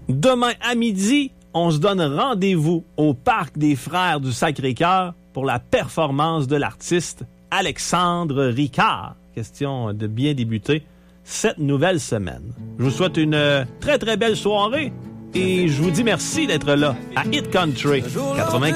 Demain à midi, on se donne rendez-vous au Parc des Frères du Sacré-Cœur pour la performance de l'artiste Alexandre Ricard. Question de bien débuter cette nouvelle semaine. Je vous souhaite une très, très belle soirée et je vous dis merci d'être là à Hit Country 95.